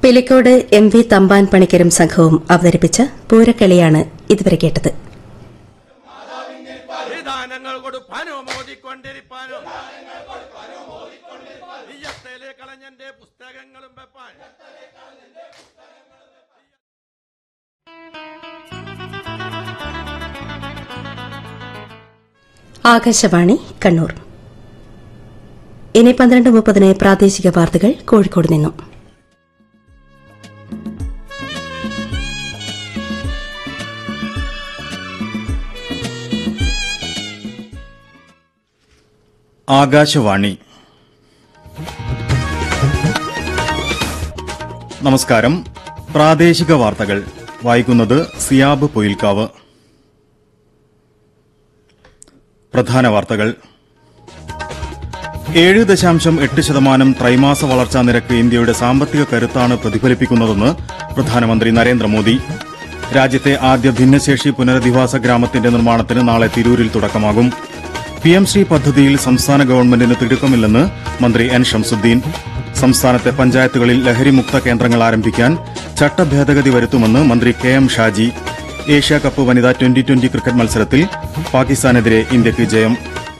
Pilicode MV. Thampan പണിക്കരും സംഘവും അവതരിപ്പിച്ച പൂരക്കളിയാണ് ഇതുവരെ കേട്ടത്. ആകാശവാണി കണ്ണൂർ. ഇനി 12:30 പ്രാദേശിക വാർത്തകൾ കോഴിക്കോട് നിന്നും. ആകാശവാണി. നമസ്കാരം. പ്രാദേശിക വാർത്തകൾ വായിക്കുന്നത് സിയാബ് പൊയിൽക്കാവ്. പ്രധാന വാർത്തകൾ. 7.8% ത്രൈമാസ വളർച്ചാ നിരക്ക് ഇന്ത്യയുടെ സാമ്പത്തിക കരുത്താണ് പ്രതിഫലിപ്പിക്കുന്നതെന്ന് പ്രധാനമന്ത്രി നരേന്ദ്രമോദി. രാജ്യത്തെ ആദ്യ ഭിന്നശേഷി പുനരധിവാസ ഗ്രാമത്തിന്റെ നിർമ്മാണത്തിന് നാളെ തിരൂരിൽ തുടക്കമാകും. PM ശ്രീ പദ്ധതിയിൽ സംസ്ഥാന ഗവൺമെന്റിന് തിടുക്കമില്ലെന്ന് മന്ത്രി എൻ ഷംസുദ്ദീൻ. സംസ്ഥാനത്തെ പഞ്ചായത്തുകളിൽ ലഹരിമുക്ത കേന്ദ്രങ്ങൾ ആരംഭിക്കാൻ ചട്ടഭേദഗതി വരുത്തുമെന്ന് മന്ത്രി KM ഷാജി. ഏഷ്യാകപ്പ് വനിതാ T20 ക്രിക്കറ്റ് മത്സരത്തിൽ പാകിസ്ഥാനെതിരെ ഇന്ത്യയ്ക്ക് ജയം.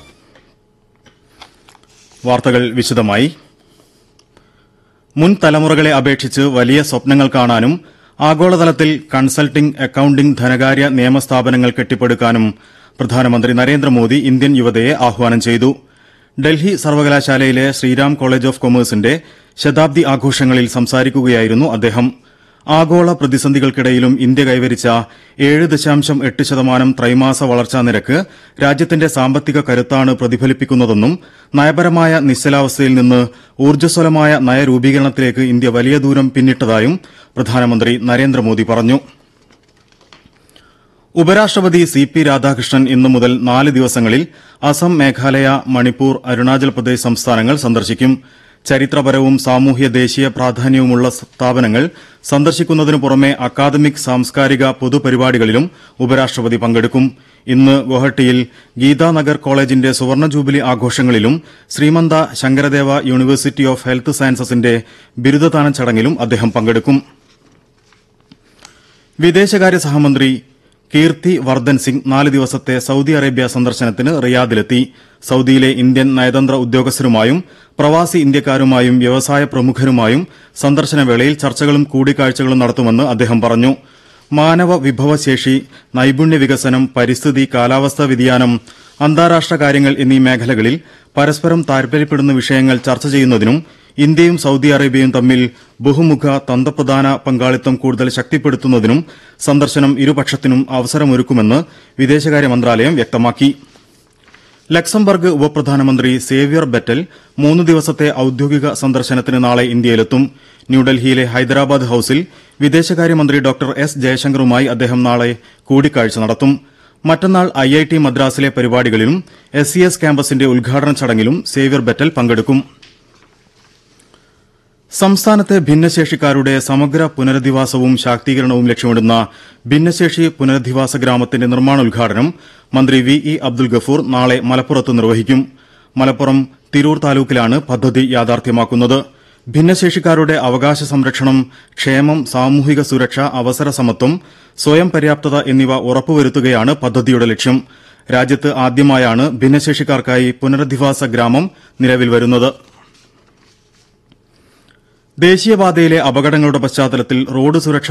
വാർത്തകൾ വിശദമായി. മുൻ തലമുറകളെ അപേക്ഷിച്ച് വലിയ സ്വപ്നങ്ങൾ കാണാനും ആഗോളതലത്തിൽ കൺസൾട്ടിംഗ്, അക്കൌണ്ടിംഗ്, ധനകാര്യ നിയമസ്ഥാപനങ്ങൾ കെട്ടിപ്പടുക്കാനും പ്രധാനമന്ത്രി നരേന്ദ്രമോദി ഇന്ത്യൻ യുവതയെ ആഹ്വാനം ചെയ്തു. ഡൽഹി സർവകലാശാലയിലെ ശ്രീരാം കോളേജ് ഓഫ് കൊമേഴ്സിന്റെ ശതാബ്ദി ആഘോഷങ്ങളിൽ സംസാരിക്കുകയായിരുന്നു അദ്ദേഹം. ആഗോള പ്രതിസന്ധികൾക്കിടയിലും ഇന്ത്യ കൈവരിച്ച 7.8% ത്രൈമാസ വളർച്ചാ നിരക്ക് രാജ്യത്തിന്റെ സാമ്പത്തിക കരുത്താണ് പ്രതിഫലിപ്പിക്കുന്നതെന്നും നയപരമായ നിശ്ചലാവസ്ഥയിൽ നിന്ന് ഊർജ്ജസ്വലമായ നയരൂപീകരണത്തിലേക്ക് ഇന്ത്യ വലിയ ദൂരം പിന്നിട്ടതായും പ്രധാനമന്ത്രി നരേന്ദ്രമോദി പറഞ്ഞു. ഉപരാഷ്ട്രപതി CP രാധാകൃഷ്ണൻ ഇന്നു മുതൽ 4 ദിവസങ്ങളിൽ അസം, മേഘാലയ, മണിപ്പൂർ, അരുണാചൽ പ്രദേശ് സംസ്ഥാനങ്ങൾ സന്ദർശിക്കും. ചരിത്രപരവും സാമൂഹ്യ ദേശീയ പ്രാധാന്യവുമുള്ള സ്ഥാപനങ്ങൾ സന്ദർശിക്കുന്നതിനു പുറമെ അക്കാദമിക്, സാംസ്കാരിക പൊതുപരിപാടികളിലും ഉപരാഷ്ട്രപതി പങ്കെടുക്കും. ഇന്ന് ഗുവാഹട്ടിയിൽ ഗീതാനഗർ കോളേജിന്റെ സുവർണ jubilee ആഘോഷങ്ങളിലും Srimanta Sankaradeva university of health സയൻസസിന്റെ ബിരുദദാന ചടങ്ങിലും അദ്ദേഹം പങ്കെടുക്കും. വിദേശകാര്യ സഹമന്ത്രി കീർത്തി വർദ്ധൻ സിംഗ് 4 ദിവസത്തെ സൌദി അറേബ്യ സന്ദർശനത്തിന് റിയാദിലെത്തി. സൌദിയിലെ ഇന്ത്യൻ നയതന്ത്ര ഉദ്യോഗസ്ഥരുമായും പ്രവാസി ഇന്ത്യക്കാരുമായും വ്യവസായ പ്രമുഖരുമായും സന്ദർശനവേളയിൽ ചർച്ചകളും കൂടിക്കാഴ്ചകളും നടത്തുമെന്ന് അദ്ദേഹം പറഞ്ഞു. മാനവ വിഭവശേഷി, നൈപുണ്യ വികസനം, പരിസ്ഥിതി, കാലാവസ്ഥാ വ്യതിയാനം, അന്താരാഷ്ട്ര കാര്യങ്ങൾ എന്നീ മേഖലകളിൽ പരസ്പരം താൽപര്യപ്പെടുന്ന വിഷയങ്ങൾ ചർച്ച ചെയ്യുന്നതിനും ഇന്ത്യയും സൌദി അറേബ്യയും തമ്മിൽ ബഹുമുഖ തന്ത്രപ്രധാന പങ്കാളിത്തം കൂടുതൽ ശക്തിപ്പെടുത്തുന്നതിനും സന്ദർശനം ഇരുപക്ഷത്തിനും അവസരമൊരുക്കുമെന്ന് വിദേശകാര്യ മന്ത്രാലയം വ്യക്തമാക്കി. ലക്സംബർഗ് ഉപപ്രധാനമന്ത്രി സേവ്യർ ബെറ്റൽ 3 ദിവസത്തെ ഔദ്യോഗിക സന്ദർശനത്തിന് നാളെ ഇന്ത്യയിലെത്തും. ന്യൂഡൽഹിയിലെ ഹൈദരാബാദ് ഹൌസിൽ വിദേശകാര്യമന്ത്രി ഡോക്ടർ S ജയശങ്കറുമായി അദ്ദേഹം നാളെ കൂടിക്കാഴ്ച നടത്തും. മറ്റന്നാൾ IIT മദ്രാസിലെ പരിപാടികളിലും SCS ക്യാമ്പസിന്റെ ഉദ്ഘാടന ചടങ്ങിലും സേവ്യർ ബെറ്റൽ പങ്കെടുക്കും. സംസ്ഥാനത്തെ ഭിന്നശേഷിക്കാരുടെ സമഗ്ര പുനരധിവാസവും ശാക്തീകരണവും ലക്ഷ്യമിടുന്ന ഭിന്നശേഷി പുനരധിവാസ ഗ്രാമത്തിന്റെ നിർമ്മാണോദ്ഘാടനം മന്ത്രി VE അബ്ദുൽ ഗഫൂർ നാളെ മലപ്പുറത്ത് നിർവഹിക്കും. മലപ്പുറം തിരൂർ താലൂക്കിലാണ് പദ്ധതി യാഥാർത്ഥ്യമാക്കുന്നത്. ഭിന്നശേഷിക്കാരുടെ അവകാശ സംരക്ഷണം, ക്ഷേമം, സാമൂഹിക സുരക്ഷ, അവസര സമത്വം, സ്വയം പര്യാപ്തത എന്നിവ ഉറപ്പുവരുത്തുകയാണ് പദ്ധതിയുടെ ലക്ഷ്യം. രാജ്യത്ത് ആദ്യമായാണ് ഭിന്നശേഷിക്കാർക്കായി പുനരധിവാസ ഗ്രാമം നിലവിൽ വരുന്നത്. ദേശീയപാതയിലെ അപകടങ്ങളുടെ പശ്ചാത്തലത്തിൽ റോഡ് സുരക്ഷ